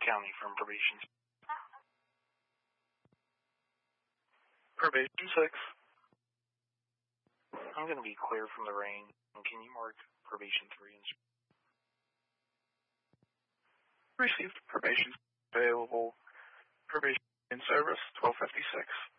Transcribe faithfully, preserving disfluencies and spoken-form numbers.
County from probation. Probation six. I'm going to be clear from the rain. Can you mark probation three? And received probation available. Probation in service twelve fifty-six.